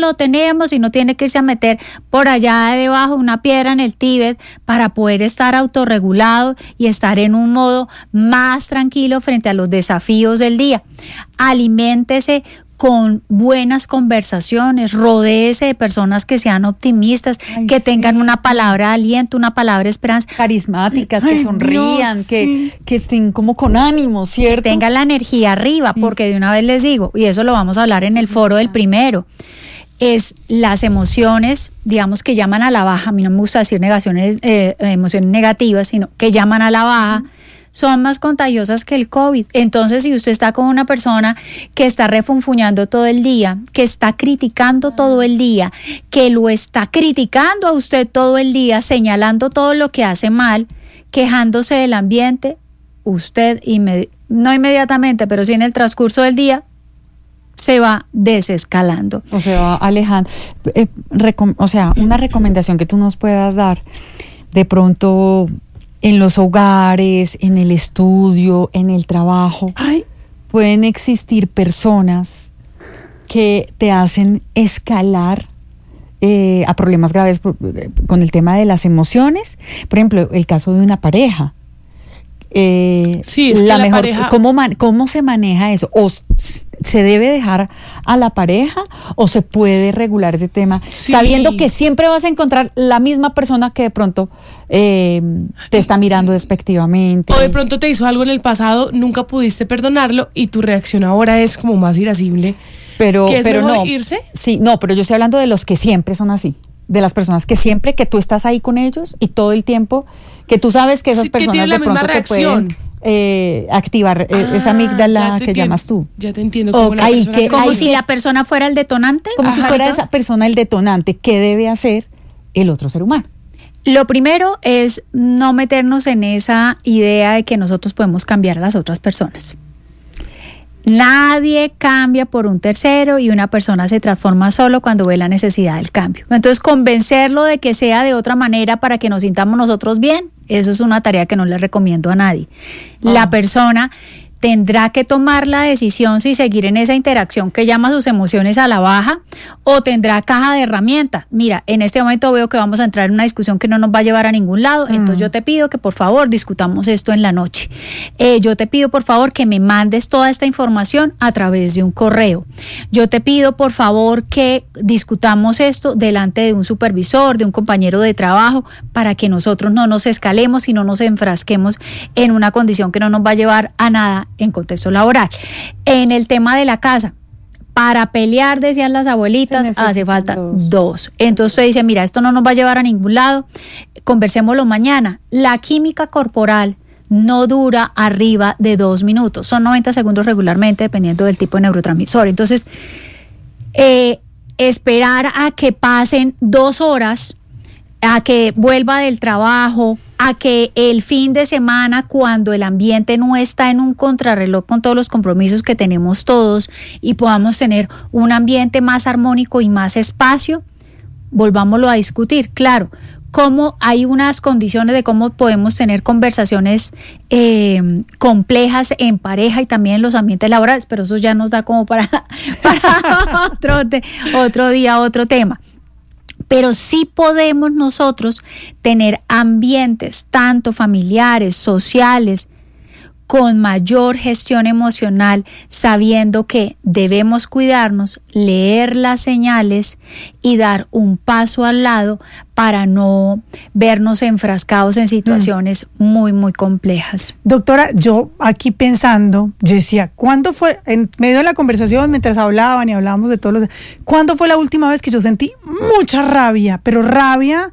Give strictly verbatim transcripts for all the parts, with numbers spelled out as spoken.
lo tenemos y no tiene que irse a meter por allá debajo una piedra en el Tíbet para poder estar autorregulado y estar en un modo más tranquilo frente a los desafíos del día. Aliméntese con buenas conversaciones, rodéese de personas que sean optimistas, Ay, que sí. tengan una palabra de aliento, una palabra de esperanza. Carismáticas, Ay, que sonrían, Dios, que, sí. que estén como con ánimo, ¿cierto? Que tengan la energía arriba, sí. porque de una vez les digo, y eso lo vamos a hablar en el foro del primero, es las emociones, digamos, que llaman a la baja. A mí no me gusta decir negaciones, eh, emociones negativas, sino que llaman a la baja. Mm. Son más contagiosas que el COVID. Entonces, si usted está con una persona que está refunfuñando todo el día, que está criticando todo el día, que lo está criticando a usted todo el día, señalando todo lo que hace mal, quejándose del ambiente, usted, inmedi- no inmediatamente, pero sí en el transcurso del día, se va desescalando. O se va alejando. Eh, recom- o sea, una recomendación que tú nos puedas dar, de pronto en los hogares, en el estudio, en el trabajo, Ay. pueden existir personas que te hacen escalar eh, a problemas graves por, con el tema de las emociones. Por ejemplo, el caso de una pareja. Eh, sí, es la que la mejor, pareja... ¿cómo, man, ¿Cómo se maneja eso? ¿O se debe dejar a la pareja o se puede regular ese tema sí. sabiendo que siempre vas a encontrar la misma persona que de pronto eh, te está mirando despectivamente? O de pronto te hizo algo en el pasado, nunca pudiste perdonarlo y tu reacción ahora es como más irascible. Pero, ¿Que es pero mejor no, irse? Sí, no, pero yo estoy hablando de los que siempre son así. De las personas que siempre que tú estás ahí con ellos y todo el tiempo, que tú sabes que esas sí, personas que de pronto te pueden eh, activar eh, ah, esa amígdala que entiendo, llamas tú. Ya te entiendo. Como, okay, la que, como que, si la persona fuera el detonante. Como Ajá, si fuera esa persona el detonante. ¿Qué debe hacer el otro ser humano? Lo primero es no meternos en esa idea de que nosotros podemos cambiar a las otras personas. Nadie cambia por un tercero y una persona se transforma solo cuando ve la necesidad del cambio. Entonces, convencerlo de que sea de otra manera para que nos sintamos nosotros bien, eso es una tarea que no le recomiendo a nadie. Oh. La persona tendrá que tomar la decisión si seguir en esa interacción que llama sus emociones a la baja o tendrá caja de herramientas. Mira, en este momento veo que vamos a entrar en una discusión que no nos va a llevar a ningún lado, mm. entonces yo te pido que por favor discutamos esto en la noche. Eh, yo te pido por favor que me mandes toda esta información a través de un correo. Yo te pido por favor que discutamos esto delante de un supervisor, de un compañero de trabajo, para que nosotros no nos escalemos y no nos enfrasquemos en una condición que no nos va a llevar a nada en contexto laboral. En el tema de la casa, para pelear, decían las abuelitas, hace falta dos. dos. Entonces usted dice, mira, esto no nos va a llevar a ningún lado, conversémoslo mañana. La química corporal no dura arriba de dos minutos, son noventa segundos regularmente, dependiendo del tipo de neurotransmisor. Entonces, eh, esperar a que pasen dos horas, a que vuelva del trabajo, a que el fin de semana, cuando el ambiente no está en un contrarreloj con todos los compromisos que tenemos todos y podamos tener un ambiente más armónico y más espacio, volvámoslo a discutir. Claro, cómo hay unas condiciones de cómo podemos tener conversaciones eh, complejas en pareja y también en los ambientes laborales, pero eso ya nos da como para, para otro, te, otro día, otro tema. Pero sí podemos nosotros tener ambientes tanto familiares, sociales, con mayor gestión emocional, sabiendo que debemos cuidarnos, leer las señales y dar un paso al lado para no vernos enfrascados en situaciones mm. muy, muy complejas. Doctora, yo aquí pensando, yo decía, ¿cuándo fue, en medio de la conversación, mientras hablaban y hablábamos de todos los... ¿Cuándo fue la última vez que yo sentí mucha rabia, pero rabia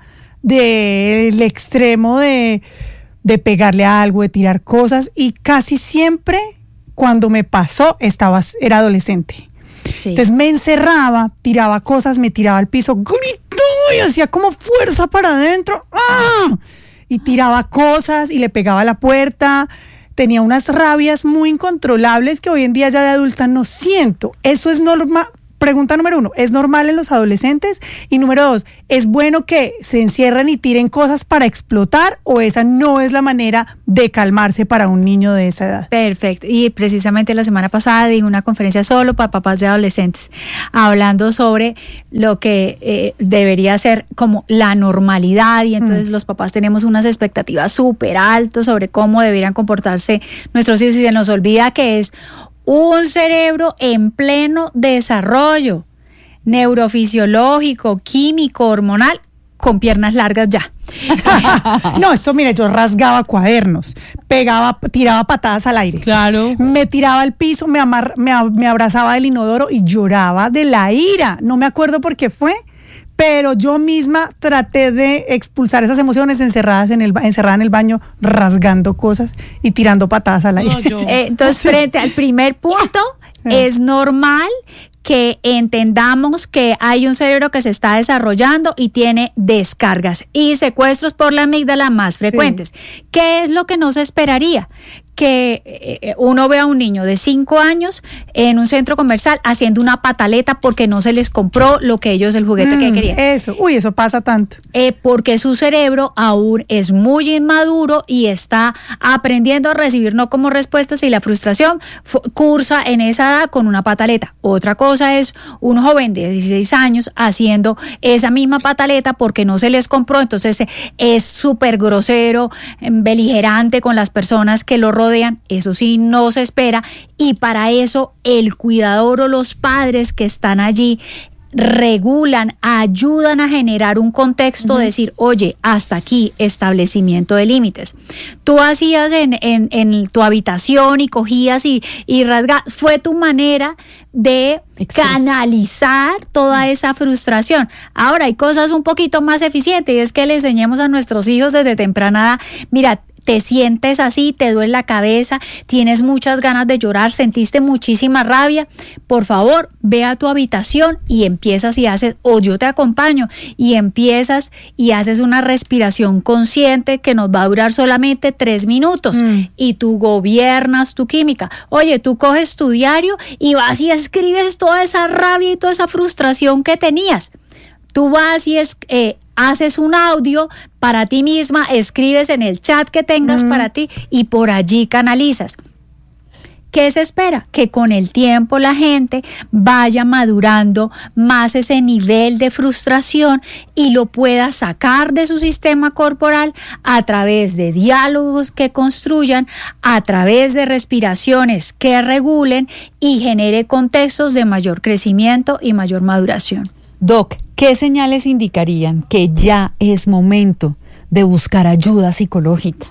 del extremo de... de pegarle a algo, de tirar cosas, y casi siempre cuando me pasó estaba, era adolescente. Sí. Entonces me encerraba, tiraba cosas, me tiraba al piso, gritó y hacía como fuerza para adentro, ¡ah! Y tiraba cosas y le pegaba a la puerta. Tenía unas rabias muy incontrolables que hoy en día ya de adulta no siento. Eso es normal. pregunta número uno, ¿es normal en los adolescentes? Y número dos, ¿es bueno que se encierren y tiren cosas para explotar o esa no es la manera de calmarse para un niño de esa edad? Perfecto. Y precisamente la semana pasada di una conferencia solo para papás de adolescentes, hablando sobre lo que eh, debería ser como la normalidad, y entonces mm. los papás tenemos unas expectativas súper altas sobre cómo deberían comportarse nuestros hijos y se nos olvida que es un cerebro en pleno desarrollo neurofisiológico, químico, hormonal, con piernas largas ya. No, esto, mire, yo rasgaba cuadernos, pegaba, tiraba patadas al aire. Claro. Me tiraba al piso, me, amar, me, me abrazaba del inodoro y lloraba de la ira. No me acuerdo por qué fue, pero yo misma traté de expulsar esas emociones encerradas en el, encerrada en el baño, rasgando cosas y tirando patadas al aire. No, eh, entonces, frente al primer punto, sí. es normal que entendamos que hay un cerebro que se está desarrollando y tiene descargas y secuestros por la amígdala más frecuentes. Sí. ¿Qué es lo que nos esperaría? Que eh, uno vea a un niño de cinco años en un centro comercial haciendo una pataleta porque no se les compró lo que ellos, el juguete mm, que querían. Eso, uy, eso pasa tanto. Eh, porque su cerebro aún es muy inmaduro y está aprendiendo a recibir no como respuestas, y la frustración f- cursa en esa edad con una pataleta. Otra cosa es un joven de dieciséis años haciendo esa misma pataleta porque no se les compró, entonces es súper grosero, beligerante con las personas que lo rodean. Eso sí, no se espera, y para eso el cuidador o los padres que están allí regulan, ayudan a generar un contexto, uh-huh. decir, oye, hasta aquí, establecimiento de límites. Tú hacías en, en, en tu habitación y cogías y, y rasgas, fue tu manera de Express. canalizar toda esa frustración. Ahora hay cosas un poquito más eficientes, y es que le enseñemos a nuestros hijos desde temprana edad, mira, te sientes así, te duele la cabeza, tienes muchas ganas de llorar, sentiste muchísima rabia, por favor, ve a tu habitación y empiezas y haces, o yo te acompaño, y empiezas y haces una respiración consciente que nos va a durar solamente tres minutos mm. y tú gobiernas tu química. Oye, tú coges tu diario y vas y escribes toda esa rabia y toda esa frustración que tenías. Tú vas y es, eh, haces un audio para ti misma, escribes en el chat que tengas mm. para ti y por allí canalizas. ¿Qué se espera? Que con el tiempo la gente vaya madurando más ese nivel de frustración y lo pueda sacar de su sistema corporal a través de diálogos que construyan, a través de respiraciones que regulen y genere contextos de mayor crecimiento y mayor maduración. Doc, ¿qué señales indicarían que ya es momento de buscar ayuda psicológica?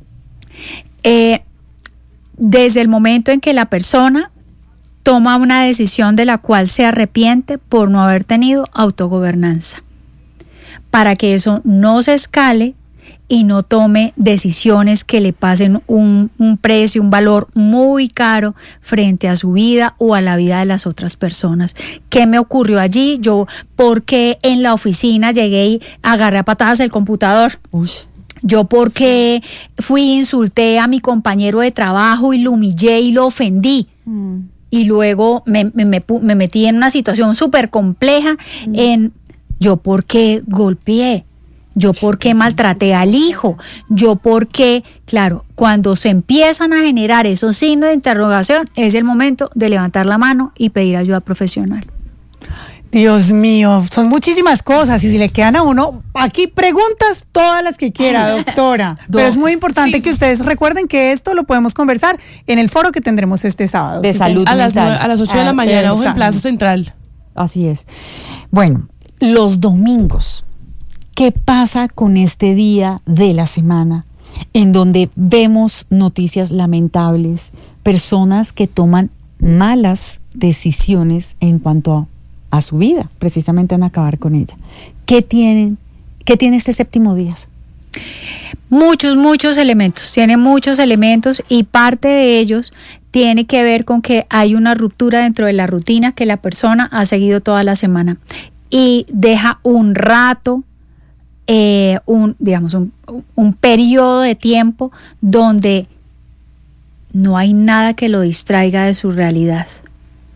Eh, desde el momento en que la persona toma una decisión de la cual se arrepiente por no haber tenido autogobernanza, para que eso no se escale y no tome decisiones que le pasen un, un precio, un valor muy caro frente a su vida o a la vida de las otras personas. ¿Qué me ocurrió allí? Yo, ¿por qué en la oficina llegué y agarré a patadas el computador? Uy. Yo porque fui e insulté a mi compañero de trabajo y lo humillé y lo ofendí. Mm. Y luego me, me, me, me metí en una situación súper compleja mm. en yo porque golpeé. Yo por qué maltraté al hijo, yo por qué, claro, cuando se empiezan a generar esos signos de interrogación, es el momento de levantar la mano y pedir ayuda profesional. Dios mío, son muchísimas cosas, y si le quedan a uno, aquí preguntas todas las que quiera, doctora. Pero es muy importante sí. que ustedes recuerden que esto lo podemos conversar en el foro que tendremos este sábado. De ¿sí? salud a mental. Las, a las ocho de la mañana, ojo, en Plaza Central. Así es. Bueno, los domingos. ¿Qué pasa con este día de la semana en donde vemos noticias lamentables, personas que toman malas decisiones en cuanto a, a su vida, precisamente en acabar con ella? ¿Qué tienen, qué tiene este séptimo día? Muchos, muchos elementos, tiene muchos elementos, y parte de ellos tiene que ver con que hay una ruptura dentro de la rutina que la persona ha seguido toda la semana y deja un rato, Eh, un, digamos, un, un periodo de tiempo donde no hay nada que lo distraiga de su realidad.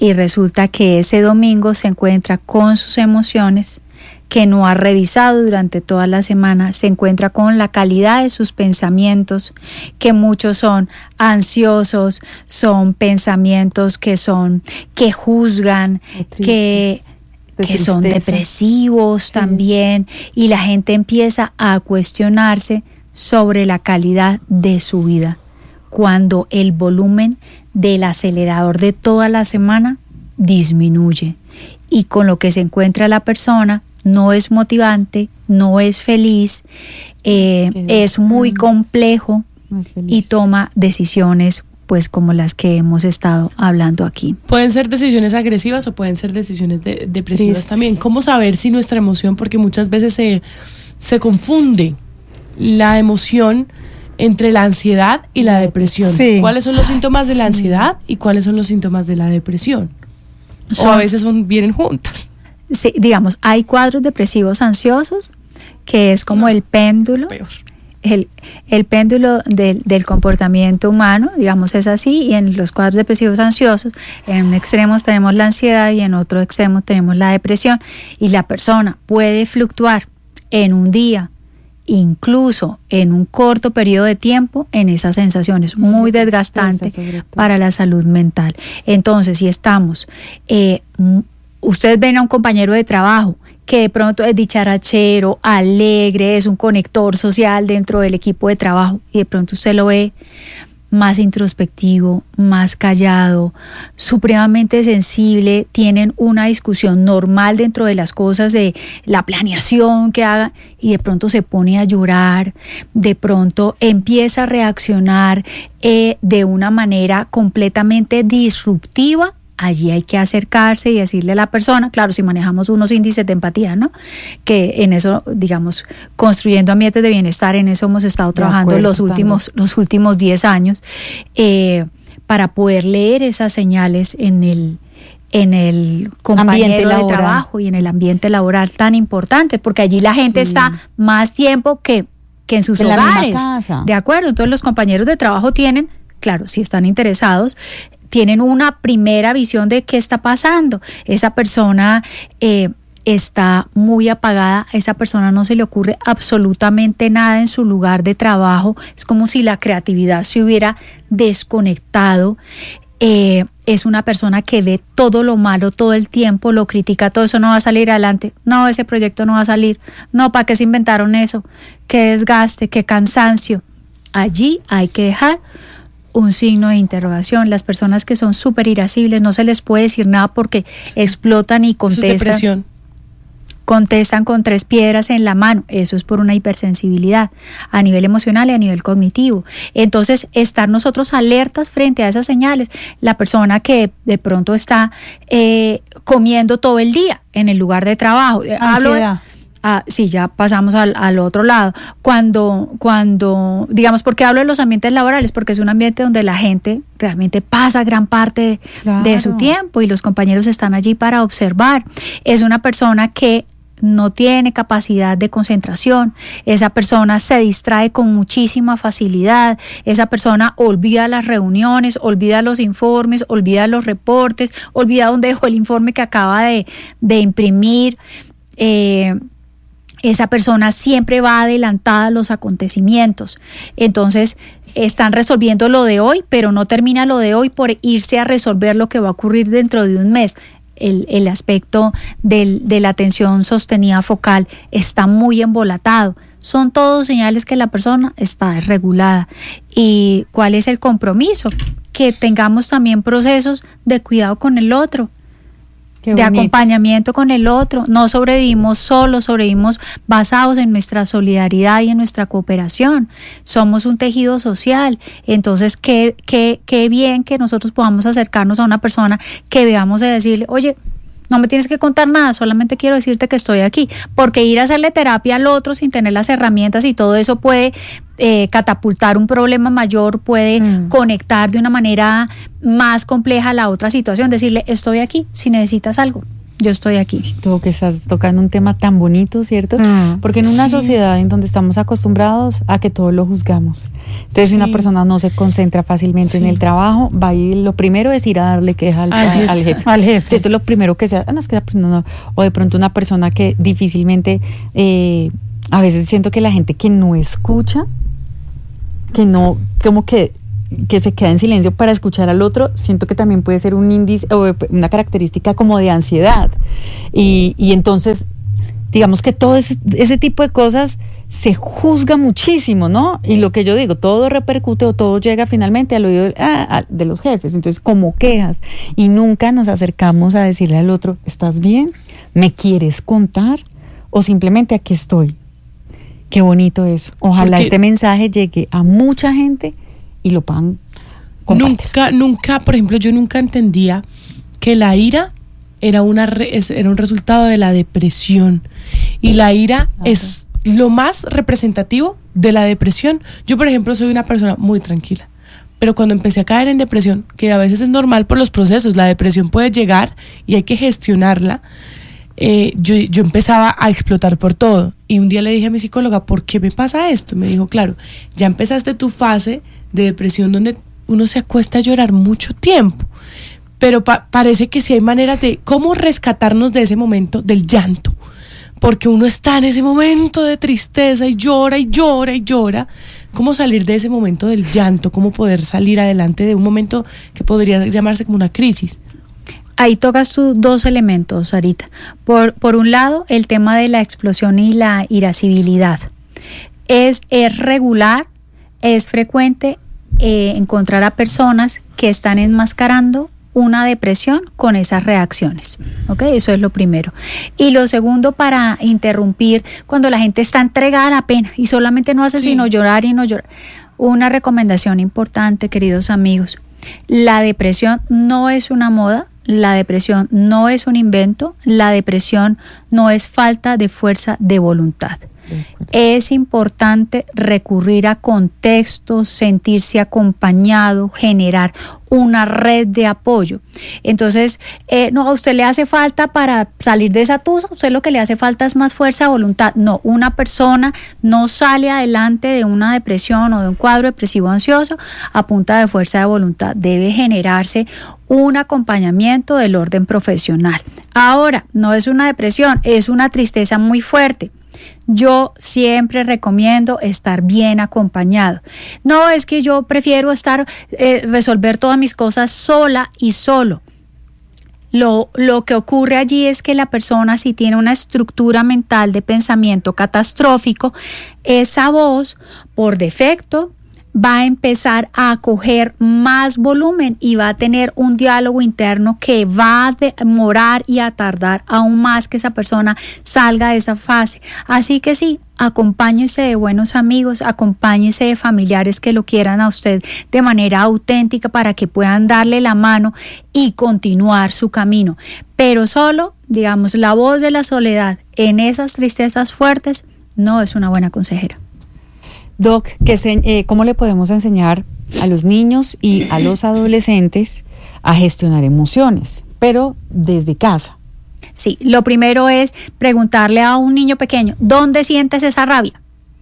y resulta que ese domingo se encuentra con sus emociones que no ha revisado durante toda la semana, se encuentra con la calidad de sus pensamientos, que muchos son ansiosos, son pensamientos que son, que juzgan, que, de que son tristeza. depresivos, sí, también, y la gente empieza a cuestionarse sobre la calidad de su vida, cuando el volumen del acelerador de toda la semana disminuye, y con lo que se encuentra la persona no es motivante, no es feliz, eh, es muy complejo y toma decisiones pues como las que hemos estado hablando aquí. Pueden ser decisiones agresivas o pueden ser decisiones de, depresivas Triste. también. ¿Cómo saber si nuestra emoción, porque muchas veces se, se confunde la emoción entre la ansiedad y la depresión? Sí. ¿Cuáles son los síntomas de la ansiedad y cuáles son los síntomas de la depresión? Son, o a veces son, vienen juntas. Sí, digamos, hay cuadros depresivos ansiosos, que es como no, el péndulo, peor. el, el péndulo del, del comportamiento humano, digamos, es así, y en los cuadros depresivos ansiosos, en un extremo tenemos la ansiedad y en otro extremo tenemos la depresión, y la persona puede fluctuar en un día, incluso en un corto periodo de tiempo, en esas sensaciones, muy desgastante para la salud mental. Entonces, si estamos... Eh, ustedes ven a un compañero de trabajo que de pronto es dicharachero, alegre, es un conector social dentro del equipo de trabajo, y de pronto usted lo ve más introspectivo, más callado, supremamente sensible, tienen una discusión normal dentro de las cosas de la planeación que hagan, y de pronto se pone a llorar, de pronto empieza a reaccionar eh, de una manera completamente disruptiva. Allí hay que acercarse y decirle a la persona, claro, si manejamos unos índices de empatía, ¿no? Que en eso, digamos, construyendo ambientes de bienestar, en eso hemos estado trabajando acuerdo, los últimos también. los últimos diez años, eh, para poder leer esas señales en el en el compañero de trabajo y en el ambiente laboral tan importante, porque allí la gente sí. está más tiempo que, que en sus en hogares. La misma casa. De acuerdo, entonces los compañeros de trabajo tienen, claro, si están interesados, tienen una primera visión de qué está pasando. Esa persona eh, está muy apagada, a esa persona no se le ocurre absolutamente nada en su lugar de trabajo, es como si la creatividad se hubiera desconectado. Eh, es una persona que ve todo lo malo todo el tiempo, lo critica, todo eso no va a salir adelante, no, ese proyecto no va a salir, no, ¿para qué se inventaron eso? Qué desgaste, qué cansancio. Allí hay que dejar un signo de interrogación. Las personas que son súper irascibles no se les puede decir nada porque explotan y contestan, contestan con tres piedras en la mano. Eso es por una hipersensibilidad a nivel emocional y a nivel cognitivo. Entonces, estar nosotros alertas frente a esas señales. La persona que de pronto está eh, comiendo todo el día en el lugar de trabajo. Hablo de, Ah, sí, ya pasamos al, al otro lado. Cuando, cuando, digamos, ¿por qué hablo de los ambientes laborales? Porque es un ambiente donde la gente realmente pasa gran parte claro. de su tiempo y los compañeros están allí para observar. Es una persona que no tiene capacidad de concentración, esa persona se distrae con muchísima facilidad, esa persona olvida las reuniones, olvida los informes, olvida los reportes, olvida dónde dejó el informe que acaba de, de imprimir. Eh, esa persona siempre va adelantada a los acontecimientos. Entonces, están resolviendo lo de hoy, pero no termina lo de hoy por irse a resolver lo que va a ocurrir dentro de un mes. El, el aspecto del, de la atención sostenida focal está muy embolatado. Son todos señales que la persona está desregulada. ¿Y cuál es el compromiso? Que tengamos también procesos de cuidado con el otro, de acompañamiento con el otro. No sobrevivimos solos, sobrevivimos basados en nuestra solidaridad y en nuestra cooperación. Somos un tejido social. Entonces, qué, qué, qué bien que nosotros podamos acercarnos a una persona que veamos y decirle, oye, no me tienes que contar nada, solamente quiero decirte que estoy aquí, porque ir a hacerle terapia al otro sin tener las herramientas y todo eso puede eh, catapultar un problema mayor, puede mm. conectar de una manera más compleja a la otra situación, decirle, estoy aquí, si necesitas algo, yo estoy aquí. Tú que estás tocando un tema tan bonito, ¿cierto? Mm, Porque en una sí. sociedad en donde estamos acostumbrados a que todo lo juzgamos. Entonces, si Sí. una persona no se concentra fácilmente Sí. en el trabajo, va a ir, lo primero es ir a darle queja al, Al al jefe. jefe. Al jefe. Si esto es lo primero que se hace, no, es que esa persona no- o de pronto una persona que difícilmente, eh, a veces siento que la gente que no escucha, que no, como que que se queda en silencio para escuchar al otro, siento que también puede ser un índice o una característica como de ansiedad. Y, y entonces, digamos que todo ese, ese tipo de cosas se juzga muchísimo, ¿no? Y lo que yo digo, todo repercute o todo llega finalmente al oído de, ah, de los jefes. Entonces, como quejas, y nunca nos acercamos a decirle al otro, ¿estás bien? ¿Me quieres contar? O simplemente aquí estoy. Qué bonito eso. Ojalá Porque este mensaje llegue a mucha gente y lo puedan compartir. Nunca, nunca, por ejemplo, yo nunca entendía que la ira era, una re- es- era un resultado de la depresión. Y la ira Claro. es lo más representativo de la depresión. Yo, por ejemplo, soy una persona muy tranquila. Pero cuando empecé a caer en depresión, que a veces es normal por los procesos, la depresión puede llegar y hay que gestionarla. Eh, yo, yo empezaba a explotar por todo. Y un día le dije a mi psicóloga, ¿por qué me pasa esto? Me dijo, claro, ya empezaste tu fase de depresión donde uno se acuesta a llorar mucho tiempo. Pero pa- parece que sí hay maneras de cómo rescatarnos de ese momento del llanto. Porque uno está en ese momento de tristeza y llora y llora y llora. ¿Cómo salir de ese momento del llanto? ¿Cómo poder salir adelante de un momento que podría llamarse como una crisis? Ahí tocas tú dos elementos, Sarita. Por, por un lado, el tema de la explosión y la irascibilidad. Es, es regular, es frecuente eh, encontrar a personas que están enmascarando una depresión con esas reacciones, ¿ok? Eso es lo primero. Y lo segundo, para interrumpir, cuando la gente está entregada a la pena y solamente no hace Sí. sino llorar y no llorar. Una recomendación importante, queridos amigos. La depresión no es una moda, la depresión no es un invento, la depresión no es falta de fuerza de voluntad. Es importante recurrir a contextos, sentirse acompañado, generar una red de apoyo. Entonces, eh, no, a usted le hace falta para salir de esa tusa, a usted lo que le hace falta es más fuerza de voluntad. No, una persona no sale adelante de una depresión o de un cuadro depresivo ansioso a punta de fuerza de voluntad. Debe generarse un acompañamiento del orden profesional. Ahora, no es una depresión, es una tristeza muy fuerte. Yo siempre recomiendo estar bien acompañado. No es que yo prefiero estar, eh, resolver todas mis cosas sola y solo. Lo, lo que ocurre allí es que la persona, si tiene una estructura mental de pensamiento catastrófico, esa voz, por defecto, va a empezar a coger más volumen y va a tener un diálogo interno que va a demorar y a tardar aún más que esa persona salga de esa fase. Así que sí, acompáñese de buenos amigos, acompáñese de familiares que lo quieran a usted de manera auténtica para que puedan darle la mano y continuar su camino. Pero solo, digamos, la voz de la soledad en esas tristezas fuertes no es una buena consejera. Doc, ¿qué se, eh, ¿cómo le podemos enseñar a los niños y a los adolescentes a gestionar emociones, pero desde casa? Sí, lo primero es preguntarle a un niño pequeño, ¿dónde sientes esa rabia?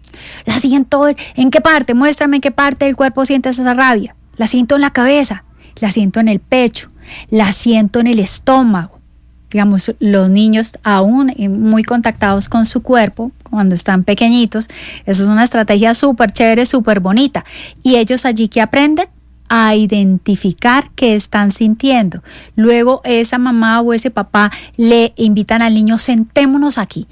La siento, ¿en qué parte? Muéstrame en qué parte del cuerpo sientes esa rabia. La siento en la cabeza, la siento en el pecho, la siento en el estómago. Digamos, los niños aún muy contactados con su cuerpo, cuando están pequeñitos, eso es una estrategia súper chévere, súper bonita. Y ellos allí que aprenden a identificar qué están sintiendo. Luego esa mamá o ese papá le invitan al niño, sentémonos aquí,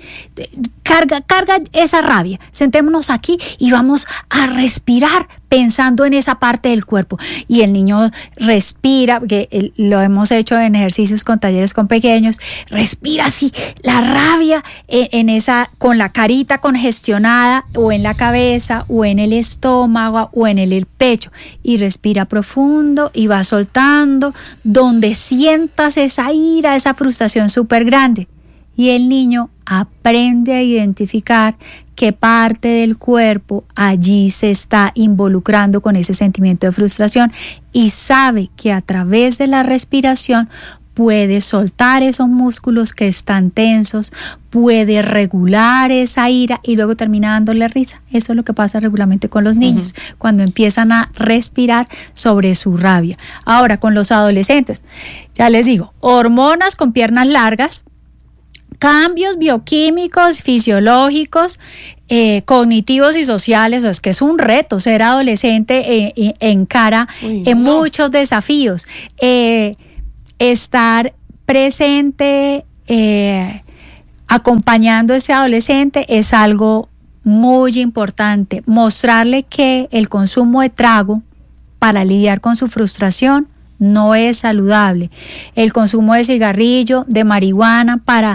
carga, carga esa rabia, sentémonos aquí y vamos a respirar pensando en esa parte del cuerpo. Y el niño respira, que lo hemos hecho en ejercicios con talleres con pequeños, respira así la rabia en, en esa, con la carita congestionada o en la cabeza o en el estómago o en el, el pecho, y respira profundo y va soltando donde sientas esa ira, esa frustración súper grande. Y el niño aprende a identificar qué parte del cuerpo allí se está involucrando con ese sentimiento de frustración y sabe que a través de la respiración puede soltar esos músculos que están tensos, puede regular esa ira y luego termina dándole risa. Eso es lo que pasa regularmente con los niños, uh-huh. cuando empiezan a respirar sobre su rabia. Ahora, con los adolescentes, ya les digo, hormonas con piernas largas, cambios bioquímicos, fisiológicos, eh, cognitivos y sociales. Es que es un reto ser adolescente, eh, eh, encara Uy, eh, no. muchos desafíos. Eh, estar presente, eh, acompañando a ese adolescente es algo muy importante. Mostrarle que el consumo de trago para lidiar con su frustración no es saludable. El consumo de cigarrillo, de marihuana para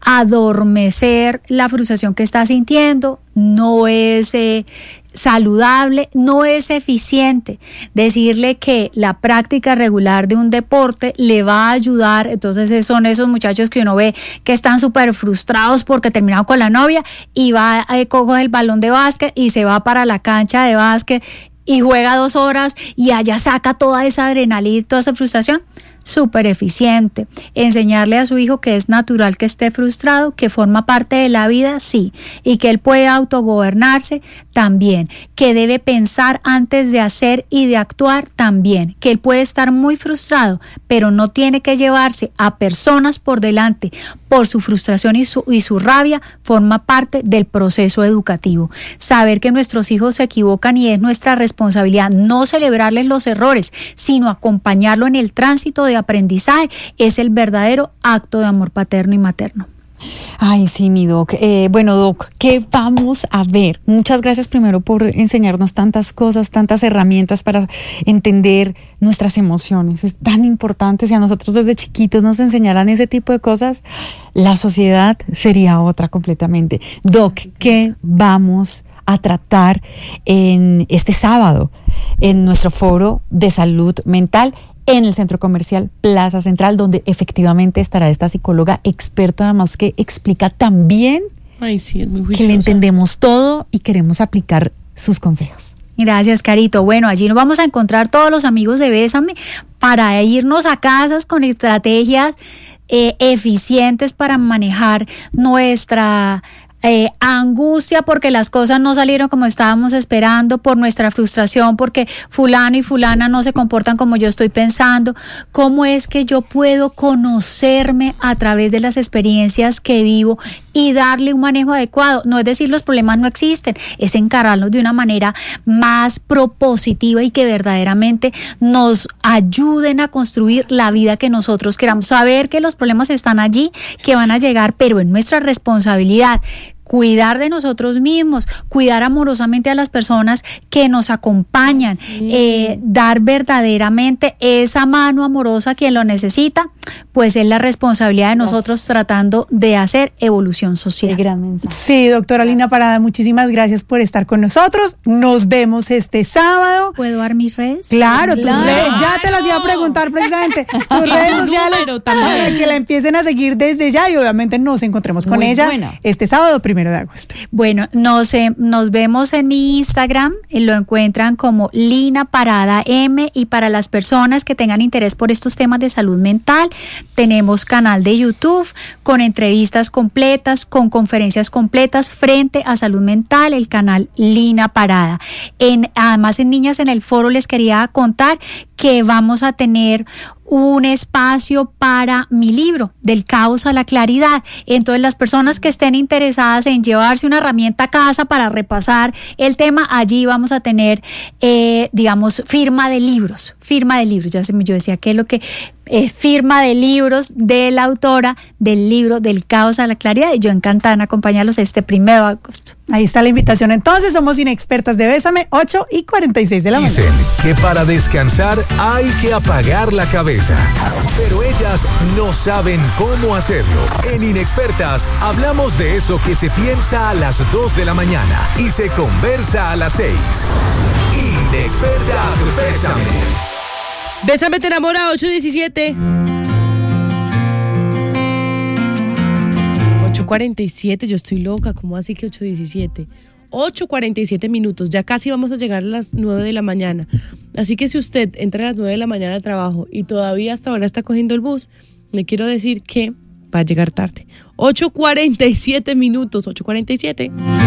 adormecer la frustración que está sintiendo no es eh, saludable, no es eficiente. Decirle que la práctica regular de un deporte le va a ayudar, entonces son esos muchachos que uno ve que están súper frustrados porque terminaron con la novia y va, eh, coge el balón de básquet y se va para la cancha de básquet y juega dos horas y allá saca toda esa adrenalina, toda esa frustración. Súper eficiente. Enseñarle a su hijo que es natural que esté frustrado, que forma parte de la vida, sí, y que él puede autogobernarse también, que debe pensar antes de hacer y de actuar también, que él puede estar muy frustrado, pero no tiene que llevarse a personas por delante por su frustración y su, y su rabia, forma parte del proceso educativo. Saber que nuestros hijos se equivocan y es nuestra responsabilidad no celebrarles los errores, sino acompañarlo en el tránsito de aprendizaje, es el verdadero acto de amor paterno y materno. Ay, sí, mi Doc. Eh, bueno, Doc, ¿qué vamos a ver? Muchas gracias primero por enseñarnos tantas cosas, tantas herramientas para entender nuestras emociones. Es tan importante. Si a nosotros desde chiquitos nos enseñaran ese tipo de cosas, la sociedad sería otra completamente. Doc, ¿qué vamos a tratar en este sábado en nuestro foro de salud mental en el Centro Comercial Plaza Central, donde efectivamente estará esta psicóloga experta, además que explica tan bien Ay, sí, es muy juiciosa, que le entendemos todo y queremos aplicar sus consejos? Gracias, Carito. Bueno, allí nos vamos a encontrar todos los amigos de Bésame para irnos a casas con estrategias eh, eficientes para manejar nuestra Eh, angustia porque las cosas no salieron como estábamos esperando, por nuestra frustración porque fulano y fulana no se comportan como yo estoy pensando. ¿Cómo es que yo puedo conocerme a través de las experiencias que vivo y darle un manejo adecuado? No es decir, los problemas no existen, es encararlos de una manera más propositiva y que verdaderamente nos ayuden a construir la vida que nosotros queramos. Saber que los problemas están allí, que van a llegar, pero es nuestra responsabilidad cuidar de nosotros mismos, cuidar amorosamente a las personas que nos acompañan, sí. eh, dar verdaderamente esa mano amorosa a quien lo necesita, pues es la responsabilidad de nosotros gracias. Tratando de hacer evolución social. Qué gran mensaje. Sí, doctora Lina Parada, muchísimas gracias por estar con nosotros. Nos vemos este sábado. ¿Puedo dar mis redes? Claro, claro. tus redes, ya te las iba a preguntar precisamente. Tus redes sociales para que la empiecen a seguir desde ya y obviamente nos encontremos con Muy ella buena. Este sábado primero de agosto. Bueno, nos, eh, nos vemos en mi Instagram, eh, lo encuentran como Lina Parada M, y para las personas que tengan interés por estos temas de salud mental, tenemos canal de YouTube con entrevistas completas, con conferencias completas frente a salud mental, el canal Lina Parada. En, además, en Niñas en el Foro les quería contar que vamos a tener un espacio para mi libro, Del Caos a la Claridad. Entonces, las personas que estén interesadas en llevarse una herramienta a casa para repasar el tema, allí vamos a tener, eh, digamos, firma de libros, firma de libros. Ya se me, yo decía que es lo que eh, firma de libros de la autora del libro Del Caos a la Claridad, y yo encantada en acompañarlos este primero de agosto. Ahí está la invitación. Entonces, somos Inexpertas de Bésame, ocho y cuarenta y seis de la mañana. Dicen que para descansar hay que apagar la cabeza, pero ellas no saben cómo hacerlo. En Inexpertas hablamos de eso que se piensa a las dos de la mañana y se conversa a las seis. Inexpertas Bésame. Bésame te enamora, ocho diecisiete. ocho cuarenta y siete, yo estoy loca, ¿cómo así que ocho diecisiete? ocho cuarenta y siete minutos, ya casi vamos a llegar a las nueve de la mañana. Así que si usted entra a las nueve de la mañana al trabajo y todavía hasta ahora está cogiendo el bus, le quiero decir que va a llegar tarde. ocho cuarenta y siete minutos, ocho cuarenta y siete.